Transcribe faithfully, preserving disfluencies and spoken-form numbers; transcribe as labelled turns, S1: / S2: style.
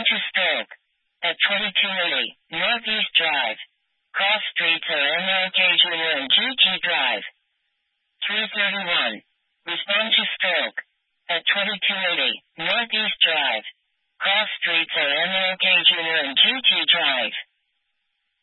S1: to Stoke at twenty-two eighty Northeast Drive. Cross streets are M L K Junior and G G Drive. three thirty-one. Respond to Stoke at twenty-two eighty Northeast